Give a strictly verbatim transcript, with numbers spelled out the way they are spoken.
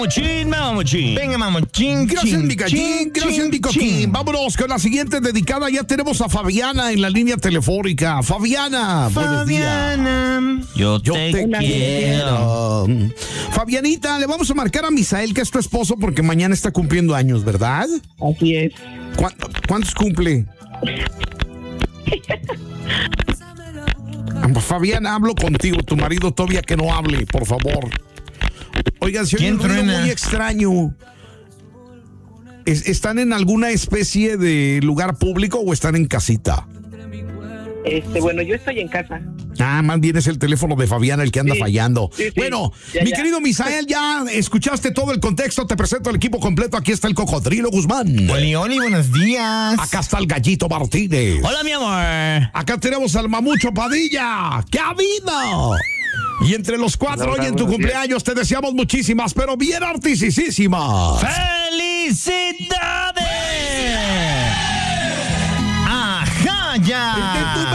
Mamuchín, mamuchín. Venga, mamuchín. Gracias, mi gallín. Gracias, mi coquín. Vámonos con la siguiente dedicada. Ya tenemos a Fabiana en la línea telefónica. Fabiana, buenos días. Fabiana, Yo, Yo te, te quiero. quiero. Fabianita, le vamos a marcar a Misael, que es tu esposo, porque mañana está cumpliendo años, ¿verdad? Así es. ¿Cuán- ¿Cuántos cumple? Fabiana, hablo contigo, tu marido todavía que no hable, por favor. Oigan, se oye ¿Quién un ruido truena? muy extraño. Es- ¿Están en alguna especie de lugar público o están en casita? Este, bueno, yo estoy en casa. Ah, más bien es el teléfono de Fabiana el que anda Sí, fallando. sí, sí. Bueno, Ya, mi ya. querido Misael, ya escuchaste todo el contexto. Te presento el equipo completo. Aquí está el Cocodrilo Guzmán. Oli, Oli, buenos días. Acá está el Gallito Martínez. Hola, mi amor. Acá tenemos al Mamucho Padilla. ¡Qué ha habido! Y entre los cuatro, Hola, hoy en tu buenos días. cumpleaños te deseamos muchísimas, pero bien artisísimas. ¡Felicidades! Ajá, ya.